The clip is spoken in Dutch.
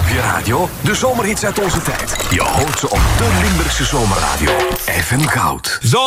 op je radio. De zomerhits uit onze tijd. Je hoort ze op de Limburgse Zomerradio. FM Goud.